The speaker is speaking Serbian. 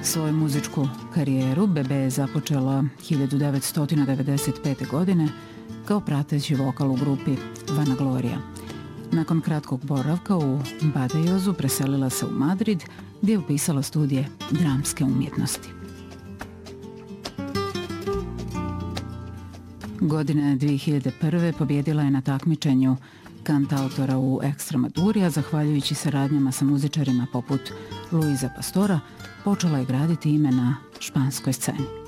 Svoju muzičku karijeru Bebe je započela 1995. godine kao prateći vokal u grupi Vanagloria. Nakon kratkog boravka u Badajozu preselila se u Madrid gdje je upisala studije dramske umjetnosti. Godine 2001. pobjedila je na takmičenju kantautora u Ekstremaduri, a zahvaljujući saradnjama sa muzičarima poput Luisa Pastora, počela je graditi ime na španskoj sceni.